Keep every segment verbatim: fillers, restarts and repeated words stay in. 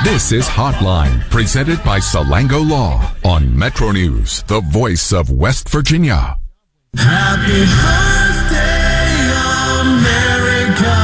This is Hotline, presented by Salango Law on Metro News, the voice of West Virginia. Happy birthday, America.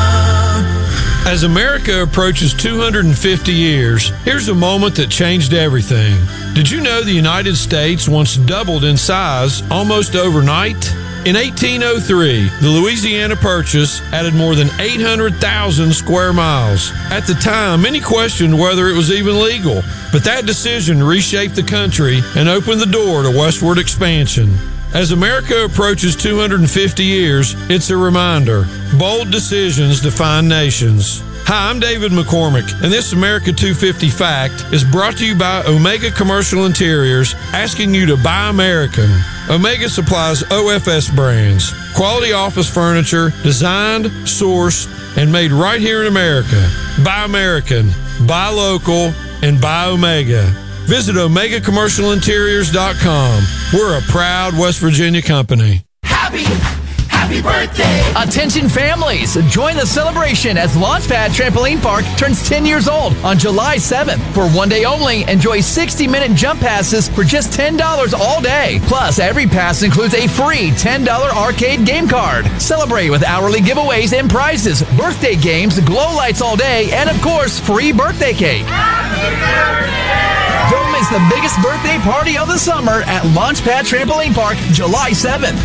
As America approaches two hundred fifty years, here's a moment that changed everything. Did you know the United States once doubled in size almost overnight? In eighteen oh three, the Louisiana Purchase added more than eight hundred thousand square miles. At the time, many questioned whether it was even legal, but that decision reshaped the country and opened the door to westward expansion. As America approaches two hundred fifty years, it's a reminder: bold decisions define nations. Hi, I'm David McCormick, and this America two fifty Fact is brought to you by Omega Commercial Interiors, asking you to buy American. Omega supplies O F S brands, quality office furniture, designed, sourced, and made right here in America. Buy American, buy local, and buy Omega. Visit Omega Commercial Interiors dot com. We're a proud West Virginia company. Happy, happy birthday. Attention families, join the celebration as Launchpad Trampoline Park turns ten years old on July seventh. For one day only, enjoy sixty minute jump passes for just ten dollars all day. Plus, every pass includes a free ten dollar arcade game card. Celebrate with hourly giveaways and prizes, birthday games, glow lights all day, and of course, free birthday cake. Happy birthday. Don't miss the biggest birthday party of the summer at Launchpad Trampoline Park, July seventh.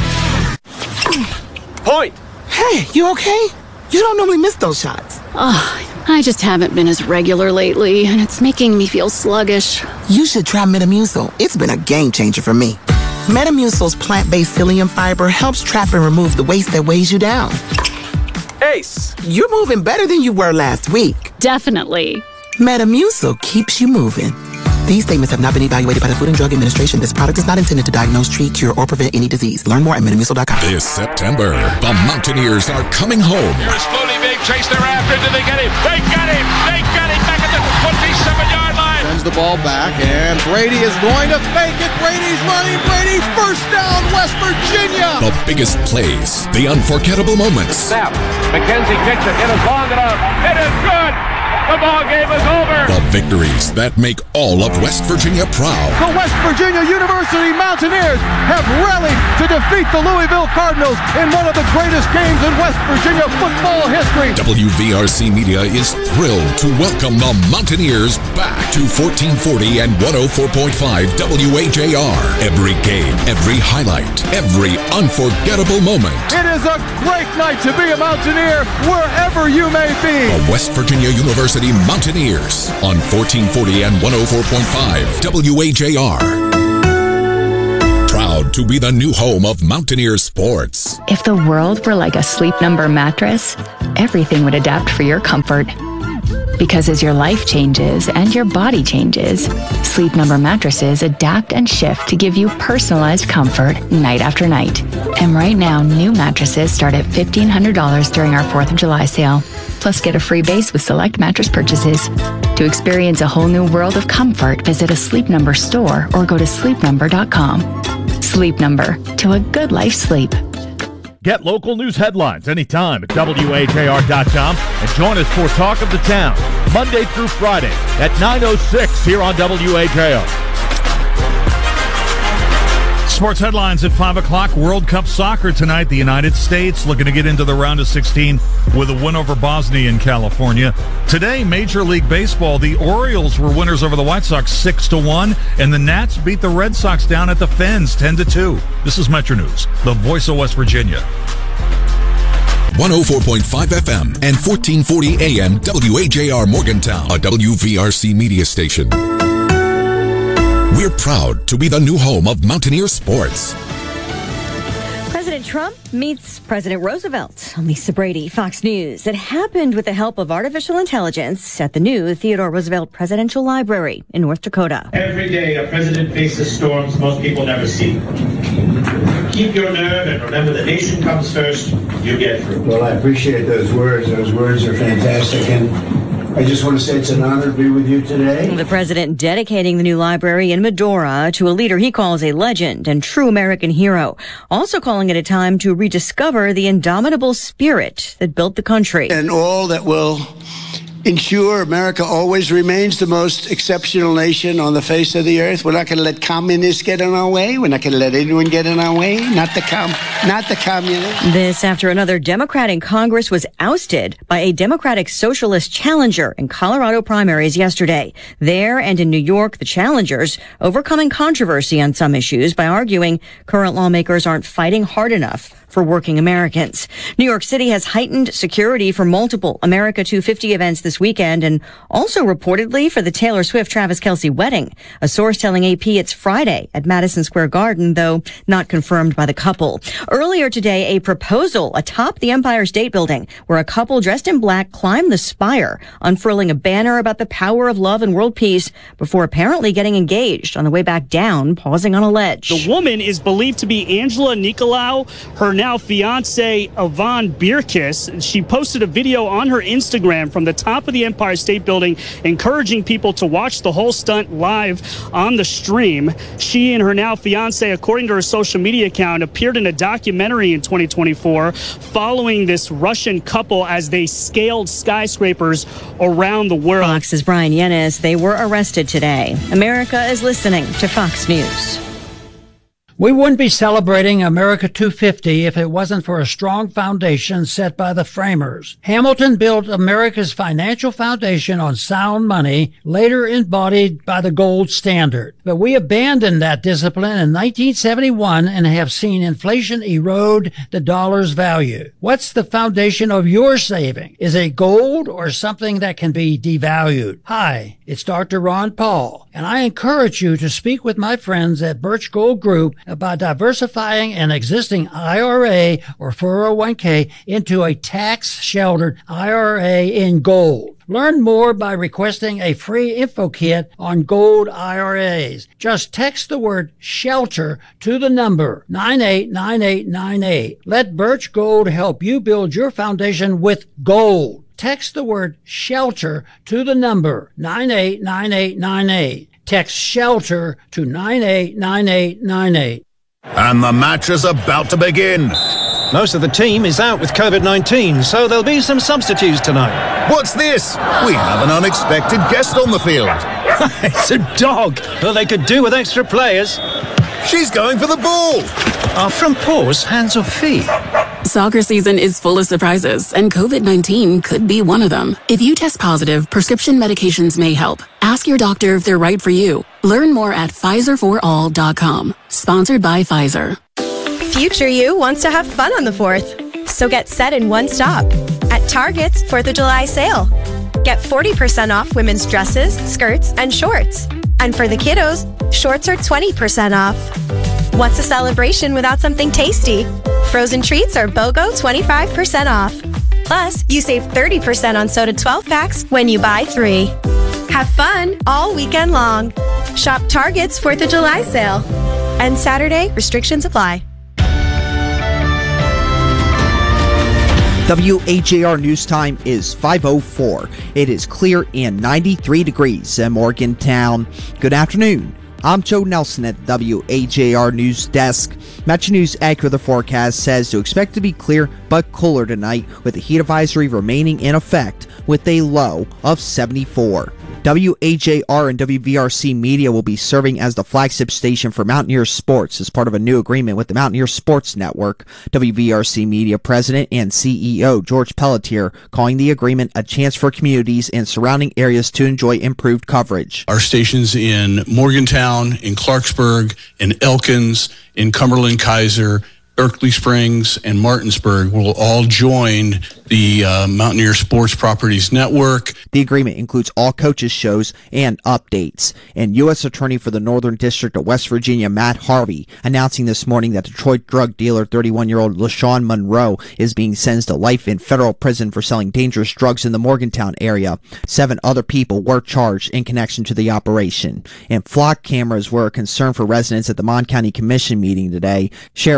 Point! Hey, you okay? You don't normally miss those shots. Oh, I just haven't been as regular lately, and it's making me feel sluggish. You should try Metamucil. It's been a game changer for me. Metamucil's plant-based psyllium fiber helps trap and remove the waste that weighs you down. Ace! You're moving better than you were last week. Definitely. Metamucil keeps you moving. These statements have not been evaluated by the Food and Drug Administration. This product is not intended to diagnose, treat, cure, or prevent any disease. Learn more at Metamucil dot com. This September, the Mountaineers are coming home. Here's slowly being chased thereafter. Did they get him? They got him! They got him back at the twenty-seven yard line. Sends the ball back, and Brady is going to fake it. Brady's running. Brady, first down, West Virginia. The biggest plays, the unforgettable moments. Snap. McKenzie kicks it. It is long enough. It is good. The ball game is over. The victories that make all of West Virginia proud. The West Virginia University Mountaineers have rallied to defeat the Louisville Cardinals in one of the greatest games in West Virginia football history. W V R C Media is thrilled to welcome the Mountaineers back to fourteen forty and one oh four point five W A J R. Every game, every highlight, every unforgettable moment. It is a great night to be a Mountaineer wherever you may be. The West Virginia University Mountaineers on fourteen forty and one oh four point five W A J R. Proud to be the new home of Mountaineer sports. If the world were like a Sleep Number mattress, everything would adapt for your comfort. Because as your life changes and your body changes, Sleep Number mattresses adapt and shift to give you personalized comfort night after night. And right now, new mattresses start at fifteen hundred dollars during our fourth of July sale. Plus, get a free base with select mattress purchases. To experience a whole new world of comfort, visit a Sleep Number store or go to sleep number dot com. Sleep Number, to a good life sleep. Get local news headlines anytime at W A J R dot com and join us for Talk of the Town, Monday through Friday at nine oh six here on W A J R. Sports headlines at five o'clock. World Cup soccer tonight. The United States looking to get into the round of sixteen with a win over Bosnia in California. Today, Major League Baseball. The Orioles were winners over the White Sox six to one, and the Nats beat the Red Sox down at the Fens ten to two. This is Metro News, the voice of West Virginia. one oh four point five F M and fourteen forty A M W A J R Morgantown, a W V R C media station. We're proud to be the new home of Mountaineer sports. President Trump meets President Roosevelt. I'm Lisa Brady, Fox News. It happened with the help of artificial intelligence at the new Theodore Roosevelt Presidential Library in North Dakota. Every day a president faces storms most people never see. Keep your nerve and remember the nation comes first. You get through. Well, I appreciate those words. Those words are fantastic. And I just want to say it's an honor to be with you today. The president dedicating the new library in Medora to a leader he calls a legend and true American hero. Also calling it a time to rediscover the indomitable spirit that built the country. And all that will ensure America always remains the most exceptional nation on the face of the earth. We're not going to let communists get in our way. We're not going to let anyone get in our way. Not the com, not the communists. This after another Democrat in Congress was ousted by a Democratic socialist challenger in Colorado primaries yesterday. There and in New York, the challengers overcoming controversy on some issues by arguing current lawmakers aren't fighting hard enough for working Americans. New York City has heightened security for multiple America two fifty events this weekend and also reportedly for the Taylor Swift Travis Kelce wedding. A source telling A P it's Friday at Madison Square Garden, though not confirmed by the couple. Earlier today, a proposal atop the Empire State Building where a couple dressed in black climbed the spire, unfurling a banner about the power of love and world peace before apparently getting engaged on the way back down, pausing on a ledge. The woman is believed to be Angela Nicolau. Her now fiance Yvonne Bierkis. She posted a video on her Instagram from the top of the Empire State Building, encouraging people to watch the whole stunt live on the stream. She and her now fiance, according to her social media account, appeared in a documentary in twenty twenty-four following this Russian couple as they scaled skyscrapers around the world. Fox's Brian Yennis. They were arrested today. America is listening to Fox News. We wouldn't be celebrating America two fifty if it wasn't for a strong foundation set by the framers. Hamilton built America's financial foundation on sound money, later embodied by the gold standard. But we abandoned that discipline in nineteen seventy-one and have seen inflation erode the dollar's value. What's the foundation of your saving? Is it gold or something that can be devalued? Hi, it's Doctor Ron Paul, and I encourage you to speak with my friends at Birch Gold Group about diversifying an existing I R A or four oh one k into a tax-sheltered I R A in gold. Learn more by requesting a free info kit on gold I R As. Just text the word SHELTER to the number nine eight nine eight nine eight. Let Birch Gold help you build your foundation with gold. Text the word SHELTER to the number nine eight nine eight nine eight. Text SHELTER to nine eight nine eight nine eight. And the match is about to begin. Most of the team is out with COVID nineteen, so there'll be some substitutes tonight. What's this? We have an unexpected guest on the field. It's a dog. Well, they could do with extra players. She's going for the ball. Are from paws, hands or feet? Soccer season is full of surprises, and COVID nineteen could be one of them. If you test positive, prescription medications may help. Ask your doctor if they're right for you. Learn more at Pfizer for all dot com. Sponsored by Pfizer. Future you wants to have fun on the fourth. So get set in one stop. At Target's fourth of July sale. Get forty percent off women's dresses, skirts, and shorts. And for the kiddos, shorts are twenty percent off. What's a celebration without something tasty? Frozen treats are BOGO twenty-five percent off. Plus, you save thirty percent on soda twelve packs when you buy three. Have fun all weekend long. Shop Target's fourth of July sale. And Saturday, restrictions apply. W H A R News Time is five oh four. It is clear and ninety-three degrees in Morgantown. Good afternoon. I'm Joe Nelson at the W H A R News Desk. Metro News AccuWeather forecast says to expect to be clear but cooler tonight with the heat advisory remaining in effect with a low of seventy-four. W H A R and W V R C Media will be serving as the flagship station for Mountaineer Sports as part of a new agreement with the Mountaineer Sports Network. W V R C Media President and C E O George Pelletier calling the agreement a chance for communities and surrounding areas to enjoy improved coverage. Our stations in Morgantown, in Clarksburg, in Elkins, in Cumberland, Kaiser, Berkeley Springs, and Martinsburg will all join the uh, Mountaineer Sports Properties Network. The agreement includes all coaches' shows and updates. And U S Attorney for the Northern District of West Virginia, Matt Harvey, announcing this morning that Detroit drug dealer thirty-one-year-old LaShawn Monroe is being sentenced to life in federal prison for selling dangerous drugs in the Morgantown area. Seven other people were charged in connection to the operation. And flock cameras were a concern for residents at the Mon County Commission meeting today. Sheriff Todd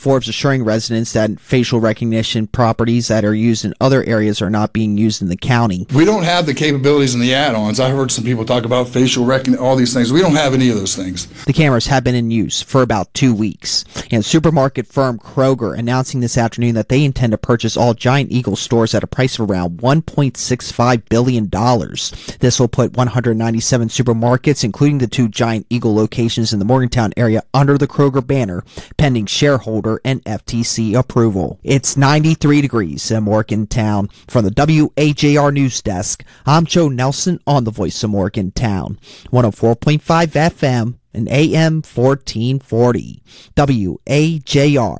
Forbes assuring residents that facial recognition properties that are used in other areas are not being used in the county. We don't have the capabilities in the add-ons. I heard some people talk about facial recognition, all these things. We don't have any of those things. The cameras have been in use for about two weeks. And supermarket firm Kroger announcing this afternoon that they intend to purchase all Giant Eagle stores at a price of around one point six five billion dollars. This will put one hundred ninety-seven supermarkets, including the two Giant Eagle locations in the Morgantown area, under the Kroger banner, pending shareholder and F T C approval. It's ninety-three degrees in Morgantown. From the W A J R News Desk, I'm Joe Nelson on the Voice of Morgantown. one oh four point five F M and A M fourteen forty. W A J R.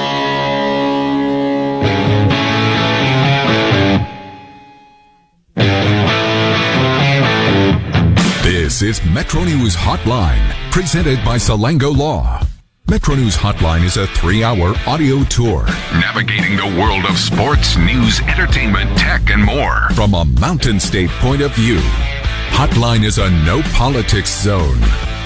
This is Metro News Hotline, presented by Salango Law. Metro News Hotline is a three-hour audio tour navigating the world of sports, news, entertainment, tech, and more from a Mountain State point of view. Hotline is a no-politics zone.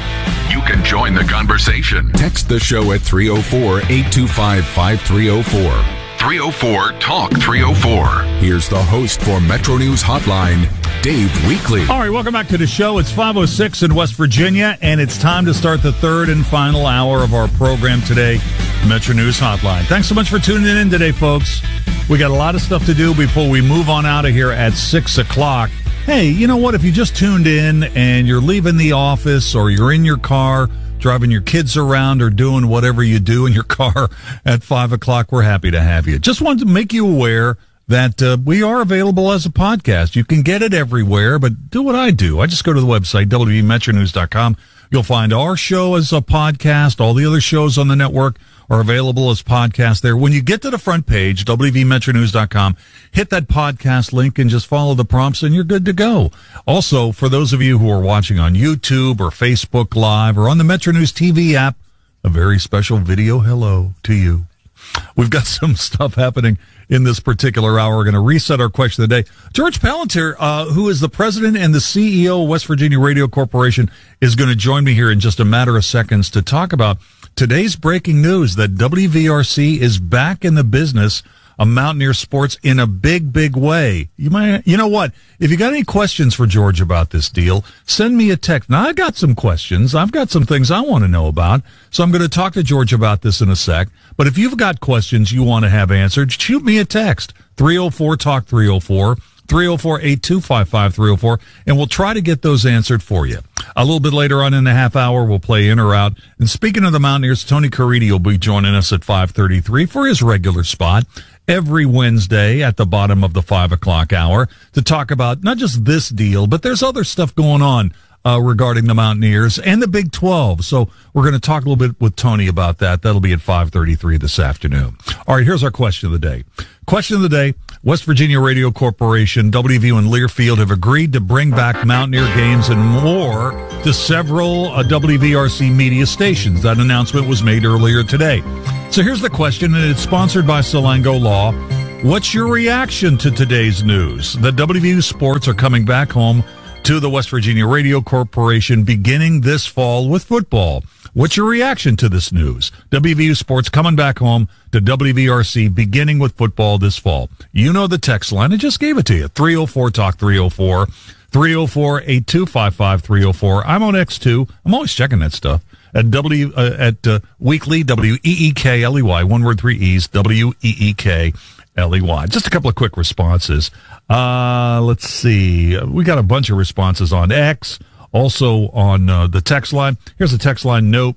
You can join the conversation. Text the show at three oh four, eight two five, five three oh four. three oh four, talk three oh four. Here's the host for Metro News Hotline, Dave Weekley. All right, welcome back to the show. It's five oh six in West Virginia, and it's time to start the third and final hour of our program today, Metro News Hotline. Thanks so much for tuning in today, folks. We got a lot of stuff to do before we move on out of here at six o'clock. Hey, you know what? If you just tuned in and you're leaving the office or you're in your car, driving your kids around or doing whatever you do in your car at five o'clock, we're happy to have you. Just wanted to make you aware that uh, we are available as a podcast. You can get it everywhere, but do what I do. I just go to the website, W V Metro News dot com. You'll find our show as a podcast. All the other shows on the network are available as podcasts there. When you get to the front page, W V Metro News dot com, hit that podcast link and just follow the prompts and you're good to go. Also, for those of you who are watching on YouTube or Facebook Live or on the Metro News T V app, a very special video hello to you. We've got some stuff happening in this particular hour. We're going to reset our question of the day. George Palantir, uh, who is the president and the C E O of West Virginia Radio Corporation, is going to join me here in just a matter of seconds to talk about today's breaking news that W V R C is back in the business of Mountaineer sports in a big, big way. You might, you know what? If you got any questions for George about this deal, send me a text. Now, I got some questions. I've got some things I want to know about. So I'm going to talk to George about this in a sec. But if you've got questions you want to have answered, shoot me a text. three oh four, talk three oh four. three oh four, eight two five, five three oh four, and we'll try to get those answered for you. A little bit later on in the half hour, we'll play in or out. And speaking of the Mountaineers, Tony Caridi will be joining us at five thirty-three for his regular spot every Wednesday at the bottom of the five o'clock hour to talk about not just this deal, but there's other stuff going on uh, regarding the Mountaineers and the Big twelve. So we're going to talk a little bit with Tony about that. That'll be at five thirty-three this afternoon. All right, here's our question of the day. Question of the day. West Virginia Radio Corporation, W V U and Learfield have agreed to bring back Mountaineer games and more to several uh, W V R C media stations. That announcement was made earlier today. So here's the question, and it's sponsored by Salango Law. What's your reaction to today's news? The W V U Sports are coming back home to the West Virginia Radio Corporation beginning this fall with football. What's your reaction to this news? W V U Sports coming back home to W V R C beginning with football this fall. You know the text line. I just gave it to you. three oh four, talk three oh four. three oh four, eight two five, five three oh four. I'm on X two. I'm always checking that stuff. At W, uh, at uh, Weekly, W E E K L E Y. One word, three E's, W E E K L E Y. Just a couple of quick responses. Uh, let's see. We got a bunch of responses on X. Also on uh, the text line. Here's a text line note.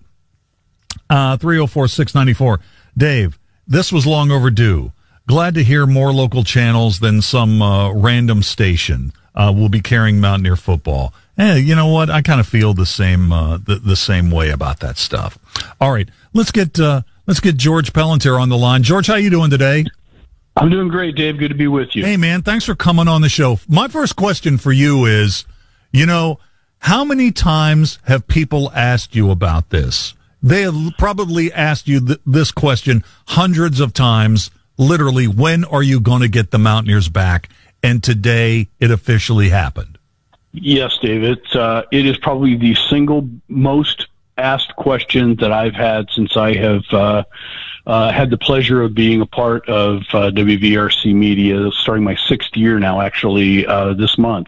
Uh, three oh four, six ninety-four. Dave, this was long overdue. Glad to hear more local channels than some uh, random station uh, will be carrying Mountaineer football. Hey, you know what? I kind of feel the same uh, the, the same way about that stuff. All right, let's get uh, let's get George Palantir on the line. George, how you doing today? I'm doing great, Dave. Good to be with you. Hey, man, thanks for coming on the show. My first question for you is, you know, how many times have people asked you about this? They have probably asked you th- this question hundreds of times, literally, when are you going to get the Mountaineers back? And today it officially happened. Yes, Dave. It's, uh, it is probably the single most asked question that I've had since I have uh, uh, had the pleasure of being a part of uh, W V R C Media, starting my sixth year now, actually, uh, this month.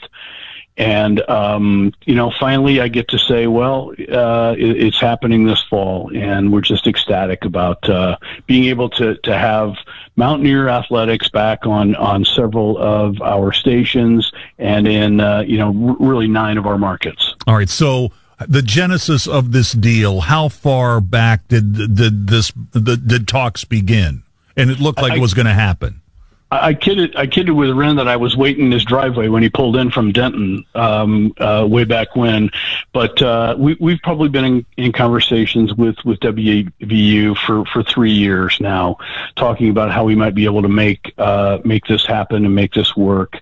And, um, you know, finally I get to say, well, uh, it, it's happening this fall, and we're just ecstatic about uh, being able to, to have Mountaineer Athletics back on, on several of our stations and in, uh, you know, r- really nine of our markets. All right, so the genesis of this deal, how far back did, did this the, did talks begin? And it looked like I, it was going to happen. I kidded. I kidded with Ren that I was waiting in his driveway when he pulled in from Denton um, uh, way back when. But uh, we, we've probably been in, in conversations with, with W V U for, for three years now, talking about how we might be able to make uh, make this happen and make this work.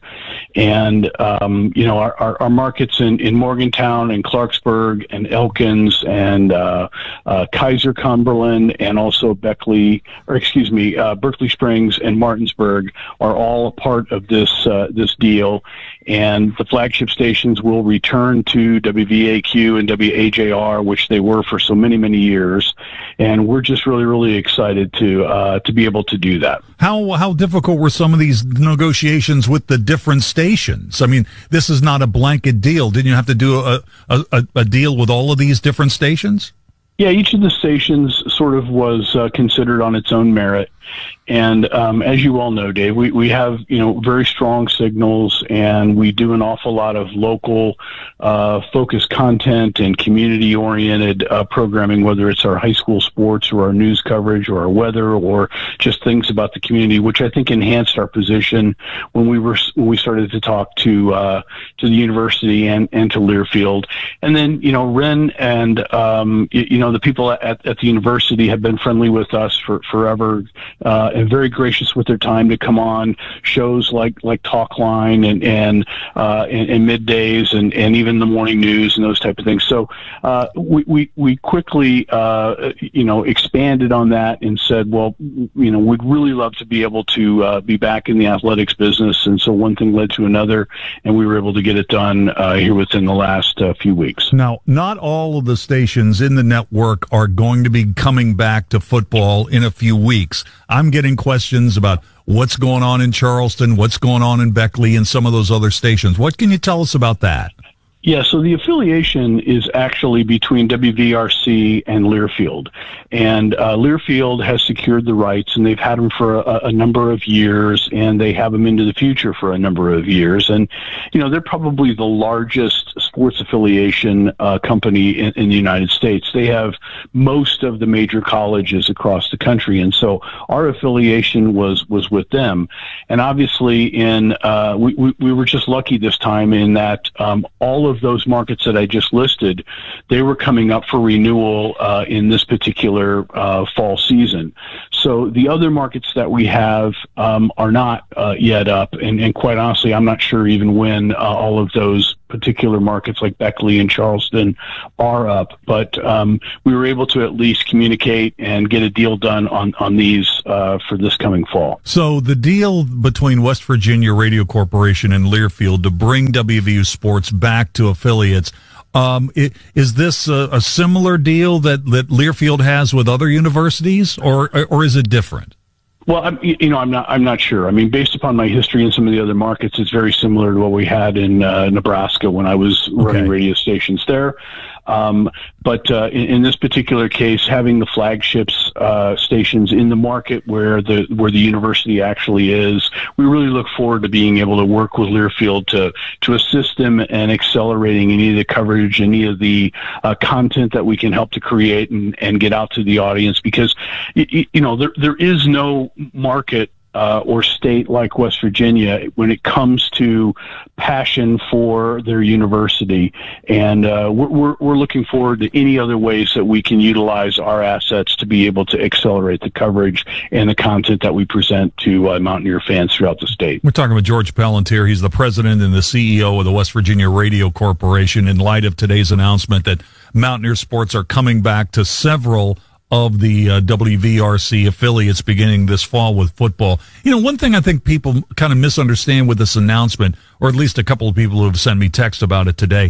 And um, you know, our, our, our markets in, in Morgantown and Clarksburg and Elkins and uh, uh, Kaiser Cumberland and also Beckley, or excuse me, uh, Berkeley Springs and Martinsburg are all a part of this uh, this deal, and the flagship stations will return to W V A Q and W A J R, which they were for so many many years, and we're just really really excited to uh, to be able to do that. How how difficult were some of these negotiations with the different stations? I mean, this is not a blanket deal. Didn't you have to do a a, a deal with all of these different stations? Yeah, each of the stations sort of was uh, considered on its own merit. And um, as you all know, Dave, we, we have, you know, very strong signals, and we do an awful lot of local uh, focused content and community-oriented uh, programming, whether it's our high school sports or our news coverage or our weather or just things about the community, which I think enhanced our position when we were when we started to talk to uh, to the university and, and to Learfield. And then, you know, Ren and, um, you, you know, the people at, at the university have been friendly with us for forever. Uh, and very gracious with their time to come on shows like like Talkline and and uh, and, and middays and, and even the morning news and those type of things. So uh, we, we we quickly uh, you know expanded on that and said, well, you know, we'd really love to be able to uh, be back in the athletics business. And so one thing led to another, and we were able to get it done uh, here within the last uh, few weeks. Now, not all of the stations in the network are going to be coming back to football in a few weeks. I'm getting questions about what's going on in Charleston, what's going on in Beckley, and some of those other stations. What can you tell us about that? Yeah, so the affiliation is actually between W V R C and Learfield. And uh, Learfield has secured the rights, and they've had them for a, a number of years, and they have them into the future for a number of years. And, you know, they're probably the largest sports affiliation uh, company in, in the United States. They have most of the major colleges across the country, and so our affiliation was was with them. And obviously, in uh, we, we, we were just lucky this time in that um, all of of those markets that I just listed, they were coming up for renewal uh, in this particular uh, fall season. So the other markets that we have um, are not uh, yet up, and, and quite honestly, I'm not sure even when uh, all of those particular markets like Beckley and Charleston are up. But um, we were able to at least communicate and get a deal done on, on these uh, for this coming fall. So the deal between West Virginia Radio Corporation and Learfield to bring W V U Sports back to affiliates, um, it, is this a, a similar deal that, that Learfield has with other universities, or or is it different? Well, I'm, you know, I'm not. I'm not sure. I mean, based upon my history in some of the other markets, it's very similar to what we had in uh, Nebraska when I was running okay. radio stations there. Um, but uh, in, in this particular case, having the flagships uh, stations in the market where the where the university actually is, we really look forward to being able to work with Learfield to to assist them in accelerating any of the coverage, any of the uh, content that we can help to create and, and get out to the audience. Because you, you know there there is no market Uh, or state like West Virginia when it comes to passion for their university. And uh, we're, we're, we're looking forward to any other ways that we can utilize our assets to be able to accelerate the coverage and the content that we present to uh, Mountaineer fans throughout the state. We're talking with George Palantir. He's the president and the C E O of the West Virginia Radio Corporation, in light of today's announcement that Mountaineer sports are coming back to several of the uh, W V R C affiliates beginning this fall with football. You know, one thing I think people kind of misunderstand with this announcement, or at least a couple of people who have sent me text about it today,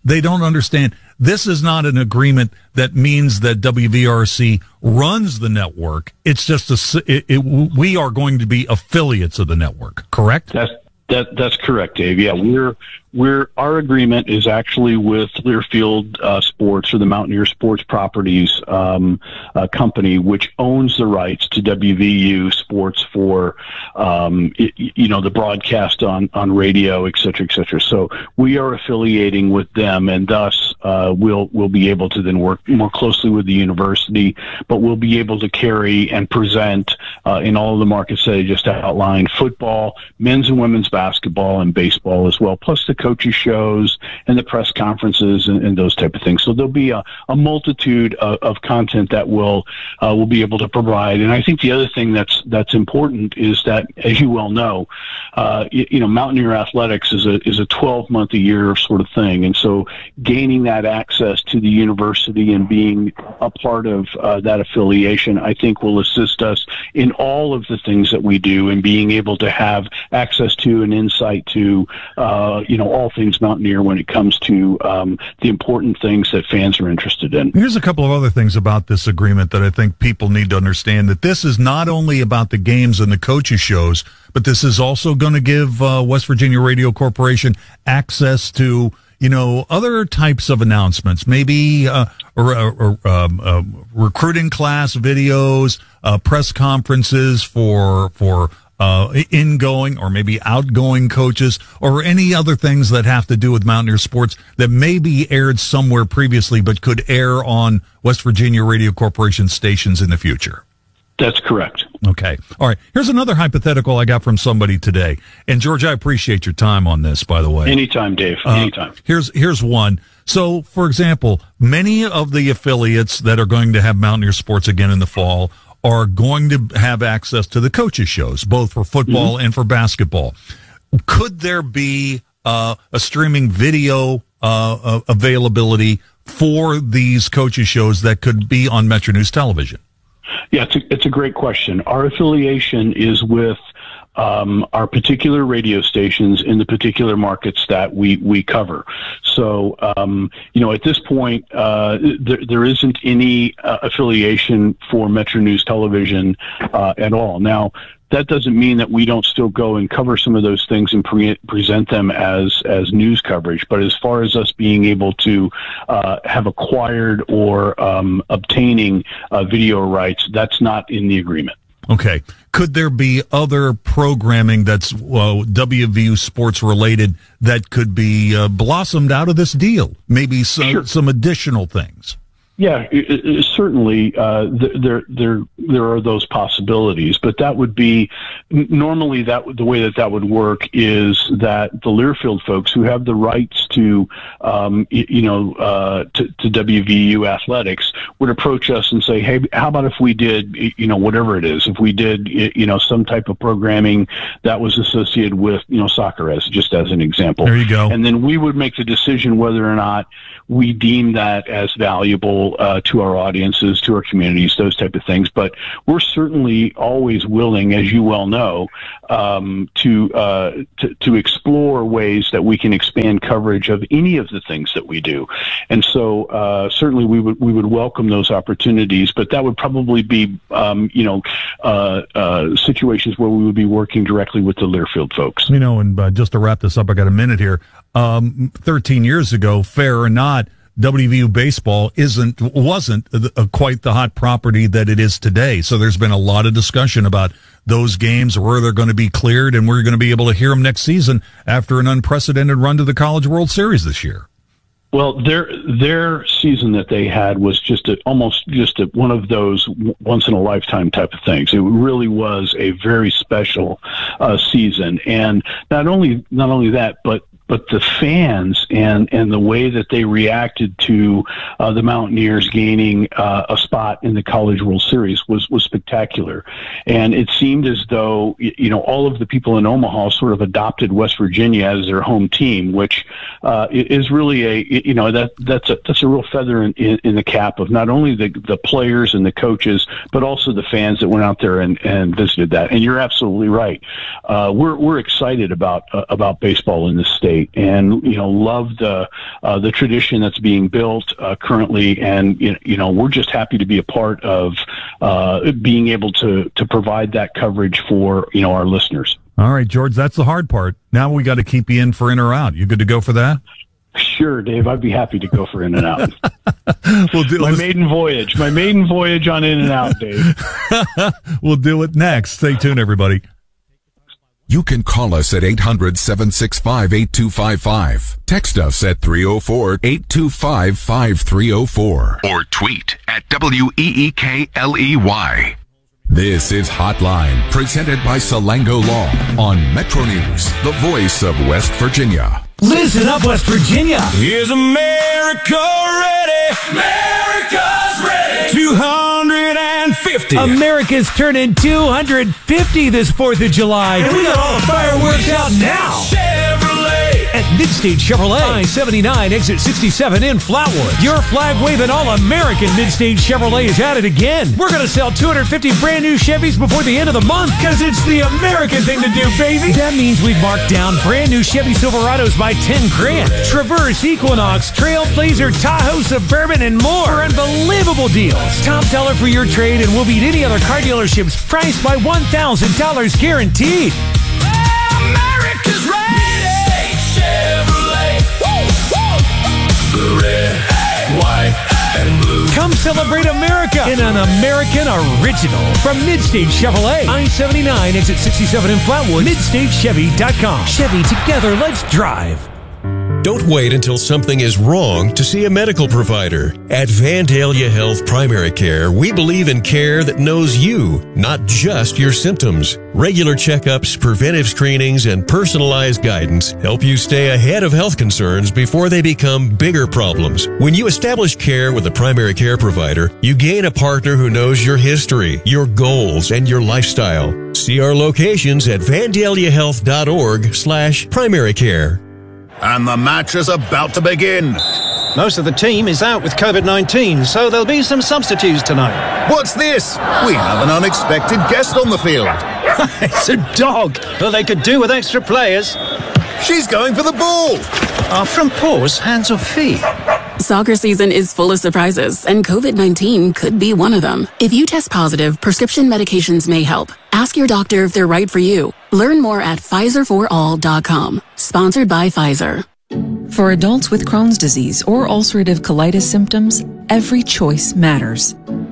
they don't understand this is not an agreement that means that W V R C runs the network. It's just a, it, it, we are going to be affiliates of the network, correct? That's that that's correct, Dave. Yeah, we're we're our agreement is actually with Learfield uh, Sports, or the Mountaineer Sports Properties um, uh, company, which owns the rights to W V U Sports for um, it, you know the broadcast on on radio, et cetera, et cetera. So we are affiliating with them, and thus uh, we'll we'll be able to then work more closely with the university, but we'll be able to carry and present uh, in all of the markets that I just outlined: football, men's and women's basketball, and baseball as well, plus the coaches shows and the press conferences and, and those type of things. So there'll be a, a multitude of, of content that we'll uh, we'll be able to provide. And I think the other thing that's that's important is that, as you well know, uh, you, you know, Mountaineer Athletics is a is a twelve month a year sort of thing, and so gaining that access to the university and being a part of uh, that affiliation, I think, will assist us in all of the things that we do, and being able to have access to and insight to uh, you know all things Mountaineer when it comes to um, the important things that fans are interested in. Here's a couple of other things about this agreement that I think people need to understand, that this is not only about the games and the coaches shows, but this is also going to give uh, West Virginia Radio Corporation access to, you know, other types of announcements, maybe uh, or, or, um, uh, recruiting class videos, uh, press conferences for for Uh, ingoing or maybe outgoing coaches, or any other things that have to do with Mountaineer sports that may be aired somewhere previously but could air on West Virginia Radio Corporation stations in the future. That's correct. Okay. All right. Here's another hypothetical I got from somebody today. And George, I appreciate your time on this, by the way. Anytime, Dave. Uh, Anytime. Here's, here's one. So, for example, many of the affiliates that are going to have Mountaineer sports again in the fall are going to have access to the coaches shows, both for football mm-hmm. and for basketball. Could there be uh, a streaming video uh, availability for these coaches shows that could be on Metro News Television? Yeah, it's a, it's a great question. Our affiliation is with Um, our particular radio stations in the particular markets that we, we cover. So, um, you know, at this point, uh, there, there isn't any uh, affiliation for Metro News Television uh, at all. Now, that doesn't mean that we don't still go and cover some of those things and pre- present them as, as news coverage. But as far as us being able to uh, have acquired or um, obtaining uh, video rights, that's not in the agreement. Okay. Could there be other programming that's uh, W V U sports related that could be uh, blossomed out of this deal? Maybe some, sure. some additional things. Yeah, it, it, certainly uh, there there there are those possibilities, but that would be normally that the way that that would work is that the Learfield folks who have the rights to um, you know uh, to, to W V U athletics would approach us and say, hey, how about if we did you know whatever it is, if we did you know some type of programming that was associated with you know soccer, as just as an example. There you go. And then we would make the decision whether or not we deem that as valuable uh, to our audiences, to our communities, those type of things. But we're certainly always willing, as you well know, um, to, uh, to to explore ways that we can expand coverage of any of the things that we do. And so uh, certainly we would we would welcome those opportunities. But that would probably be um, you know uh, uh, situations where we would be working directly with the Learfield folks. You know, and uh, just to wrap this up, I got a minute here. Um, thirteen years ago, fair or not, W V U baseball isn't wasn't uh, quite the hot property that it is today. So there's been a lot of discussion about those games, where they're going to be cleared, and we're going to be able to hear them next season after an unprecedented run to the College World Series this year. Well, their their season that they had was just a, almost just a, one of those once in a lifetime type of things. It really was a very special uh, season, and not only not only that, but but the fans and, and the way that they reacted to uh, the Mountaineers gaining uh, a spot in the College World Series was, was spectacular. And it seemed as though, you know, all of the people in Omaha sort of adopted West Virginia as their home team, which uh, is really a, you know, that that's a, that's a real feather in, in, in the cap of not only the, the players and the coaches, but also the fans that went out there and, and visited that. And you're absolutely right. Uh, we're, we're excited about, uh, about baseball in this state. state, and you know, love the uh, the tradition that's being built uh, currently, and you know, we're just happy to be a part of uh, being able to to provide that coverage for you know our listeners. All right, George, that's the hard part. Now we got to keep you in for in or out. You good to go for that? Sure, Dave. I'd be happy to go for In and Out. we'll do my this. maiden voyage. My maiden voyage on In and Out, Dave. We'll do it next. Stay tuned, everybody. You can call us at eight hundred, seven six five, eight two five five. Text us at three oh four, eight two five, five three oh four. Or tweet at W E E K L E Y. This is Hotline, presented by Salango Law on Metro News, the voice of West Virginia. Listen up, West Virginia. Is America ready? America's ready. two hundred fifty. America's turning two hundred fifty this fourth of July. And we got all the fireworks out now. Chevrolet. At Midstage Chevrolet, I seventy-nine, exit sixty-seven in Flatwood. Your flag-waving all-American Midstage Chevrolet is at it again. We're going to sell two hundred fifty brand new Chevys before the end of the month because it's the American thing to do, baby. That means we've marked down brand new Chevy Silverados by ten grand. Traverse, Equinox, Trailblazer, Tahoe, Suburban, and more for unbelievable deals. Top dollar for your trade, and we'll beat any other car dealerships priced by one thousand dollars guaranteed. America's ready. Chevrolet. Woo, woo. Red, white, and blue. Come celebrate America in an American original from Midstage Chevrolet. I seventy-nine, exit sixty-seven in Flatwood. Midstage Chevy dot com. Chevy, together, let's drive. Don't wait until something is wrong to see a medical provider. At Vandalia Health Primary Care, we believe in care that knows you, not just your symptoms. Regular checkups, preventive screenings, and personalized guidance help you stay ahead of health concerns before they become bigger problems. When you establish care with a primary care provider, you gain a partner who knows your history, your goals, and your lifestyle. See our locations at vandalia health dot org slash primary care. And the match is about to begin. Most of the team is out with COVID nineteen, so there'll be some substitutes tonight. What's this? We have an unexpected guest on the field. It's a dog. Well, they could do with extra players. She's going for the ball. Are front paws hands or feet? Soccer season is full of surprises, and COVID nineteen could be one of them. If you test positive, prescription medications may help. Ask your doctor if they're right for you. Learn more at Pfizer for all dot com. Sponsored by Pfizer. For adults with Crohn's disease or ulcerative colitis symptoms, every choice matters.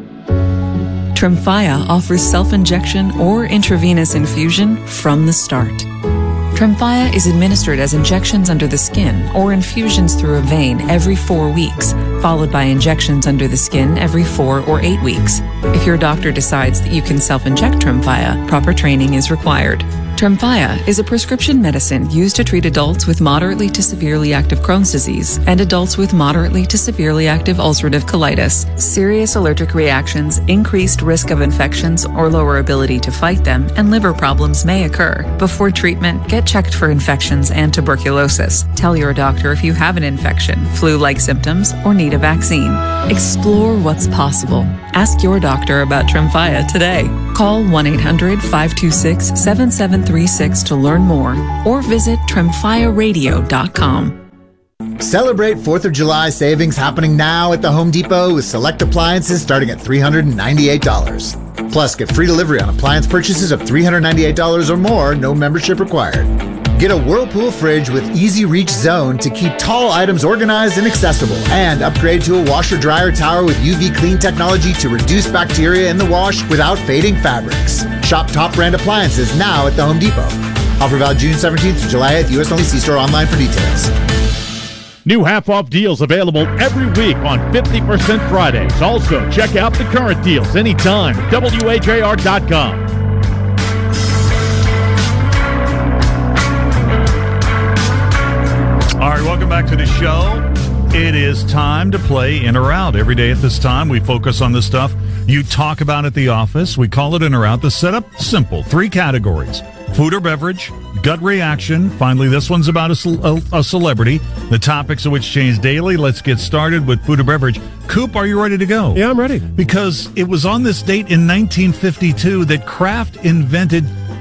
Tremfya offers self-injection or intravenous infusion from the start. Tremfya is administered as injections under the skin or infusions through a vein every four weeks, followed by injections under the skin every four or eight weeks. If your doctor decides that you can self-inject Tremfya, proper training is required. Tremfya is a prescription medicine used to treat adults with moderately to severely active Crohn's disease and adults with moderately to severely active ulcerative colitis. Serious allergic reactions, increased risk of infections or lower ability to fight them, and liver problems may occur. Before treatment, get checked for infections and tuberculosis. Tell your doctor if you have an infection, flu-like symptoms, or need a vaccine. Explore what's possible. Ask your doctor about Tremfya today. Call one eight hundred, five two six, seven seven three six to learn more or visit tremfya radio dot com. Celebrate fourth of July savings happening now at the Home Depot with select appliances starting at three hundred ninety-eight dollars. Plus, get free delivery on appliance purchases of three hundred ninety-eight dollars or more, no membership required. Get a Whirlpool fridge with Easy Reach Zone to keep tall items organized and accessible. And upgrade to a washer-dryer tower with U V clean technology to reduce bacteria in the wash without fading fabrics. Shop top brand appliances now at the Home Depot. Offer valid June seventeenth to July eighth, U S only. See store online for details. New half-off deals available every week on fifty percent Fridays. Also, check out the current deals anytime at W H A R dot com. All right, welcome back to the show. It is time to play In or Out. Every day at this time, we focus on the stuff you talk about at the office. We call it In or Out. The setup, simple. Three categories. Food or beverage, gut reaction. Finally, this one's about a, a, a celebrity. The topics of which change daily. Let's get started with food or beverage. Coop, are you ready to go? Yeah, I'm ready. Because it was on this date in nineteen fifty-two that Kraft invented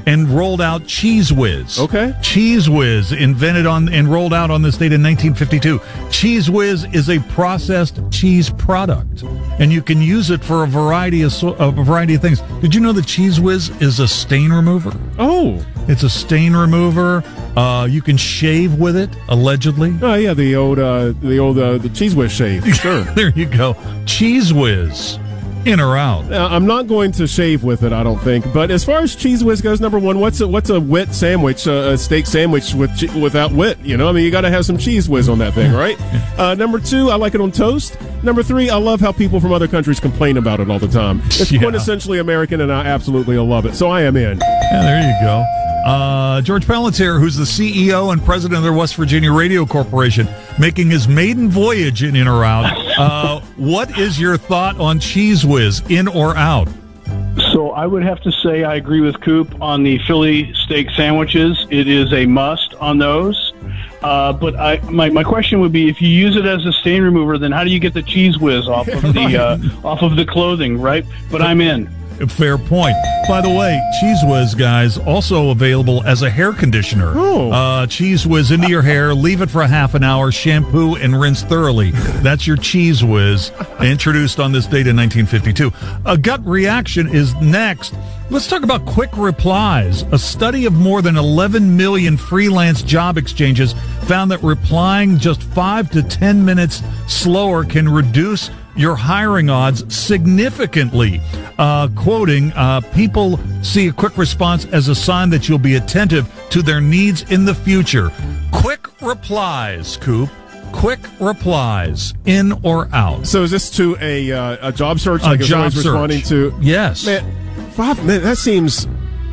and rolled out Cheese Whiz. Okay. Cheese Whiz, invented on and rolled out on this date in nineteen fifty-two. Cheese Whiz is a processed cheese product, and you can use it for a variety of so, a variety of things. Did you know that Cheese Whiz is a stain remover? Oh. It's a stain remover. Uh, you can shave with it, allegedly. Oh yeah, the old uh, the old uh, the Cheese Whiz shave. Sure. There you go. Cheese Whiz. In or out? Uh, I'm not going to shave with it, I don't think. But as far as Cheese Whiz goes, number one, what's a, what's a wit sandwich, uh, a steak sandwich with che- without wit? You know, I mean, you got to have some Cheese Whiz on that thing, right? Uh, number two, I like it on toast. Number three, I love how people from other countries complain about it all the time. It's yeah. quintessentially American, and I absolutely love it. So I am in. Yeah, there you go. Uh, George Palantir, who's the C E O and president of the West Virginia Radio Corporation, making his maiden voyage in In or Out. Uh, what is your thought on Cheese Whiz, in or out? So I would have to say I agree with Coop on the Philly steak sandwiches. It is a must on those. Uh, but I, my, my question would be, if you use it as a stain remover, then how do you get the Cheese Whiz off of the uh, off of the clothing, right? But I'm in. Fair point. By the way, Cheese Whiz, guys, also available as a hair conditioner. Oh. Uh, Cheese Whiz into your hair, leave it for a half an hour, shampoo, and rinse thoroughly. That's your Cheese Whiz, introduced on this date in nineteen fifty-two. A gut reaction is next. Let's talk about quick replies. A study of more than eleven million freelance job exchanges found that replying just five to ten minutes slower can reduce your hiring odds significantly. Uh, quoting, uh, people see a quick response as a sign that you'll be attentive to their needs in the future. Quick replies, Coop. Quick replies, in or out. So is this to a uh, a job search? A like if job somebody's search. responding to? Yes. Man, five minutes, that seems...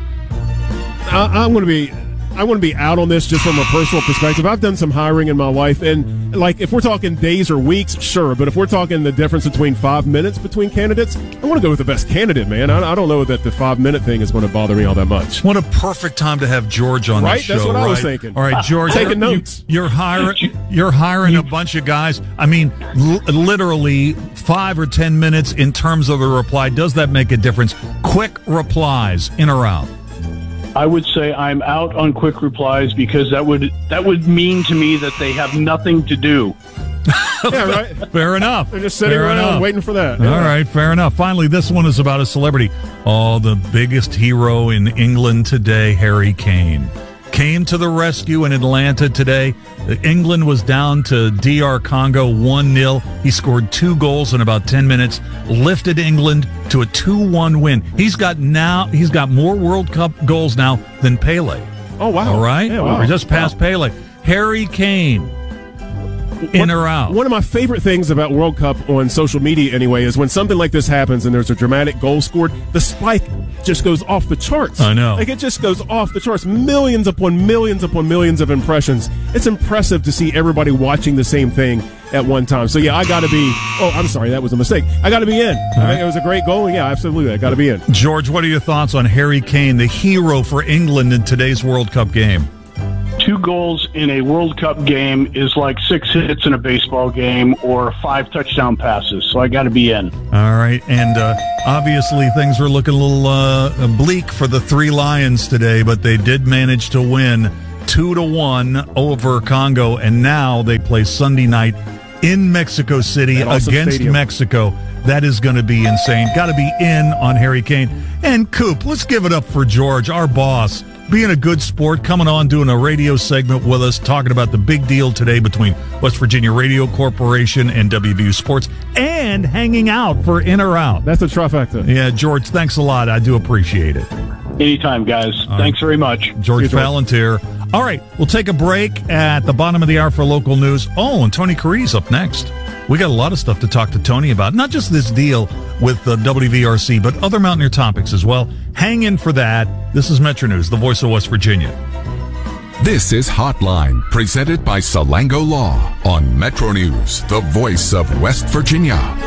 I, I'm going to be... I want to be out on this just from a personal perspective. I've done some hiring in my life, and like if we're talking days or weeks, sure. But if we're talking the difference between five minutes between candidates, I want to go with the best candidate, man. I, I don't know that the five minute thing is going to bother me all that much. What a perfect time to have George on right? the show. That's what right? I was thinking. All right, George, taking you're, notes. You're hiring. You're hiring a bunch of guys. I mean, l- literally five or ten minutes in terms of the reply. Does that make a difference? Quick replies, in or out? I would say I'm out on quick replies because that would that would mean to me that they have nothing to do. Yeah, right. Fair enough. They're just sitting fair around enough. waiting for that. All Yeah. right, fair enough. Finally, this one is about a celebrity. Oh, the biggest hero in England today, Harry Kane, came to the rescue in Atlanta today. England was down to D R Congo one nil. He scored two goals in about ten minutes, lifted England to a two one win. He's got now he's got more World Cup goals now than Pele. Oh, wow. All right? Yeah, wow. We're just past Wow. Pele. Harry Kane, in one, or out? One of my favorite things about World Cup on social media anyway is when something like this happens and there's a dramatic goal scored, the spike just goes off the charts. I know. Like it just goes off the charts. Millions upon millions upon millions of impressions. It's impressive to see everybody watching the same thing at one time. So yeah, I got to be, oh, I'm sorry, that was a mistake. I got to be in. I think it was a great goal. Yeah, absolutely. I got to be in. George, what are your thoughts on Harry Kane, the hero for England in today's World Cup game? Two goals in a World Cup game is like six hits in a baseball game or five touchdown passes. So I got to be in. All right. And uh, obviously things were looking a little uh, bleak for the Three Lions today, but they did manage to win two to one over Congo. And now they play Sunday night in Mexico City awesome against stadium. Mexico. That is going to be insane. Got to be in on Harry Kane. And Coop, let's give it up for George, our boss. Being a good sport, coming on, doing a radio segment with us, talking about the big deal today between West Virginia Radio Corporation and W V U Sports, and hanging out for In or Out. That's a trifecta. Yeah, George, thanks a lot. I do appreciate it. Anytime, guys. All Thanks right. very much. George Palantir. All right, we'll take a break at the bottom of the hour for local news. Oh, and Tony Carey's up next. We got a lot of stuff to talk to Tony about, not just this deal with the W V R C, but other Mountaineer topics as well. Hang in for that. This is Metro News, the voice of West Virginia. This is Hotline, presented by Salango Law on Metro News, the voice of West Virginia.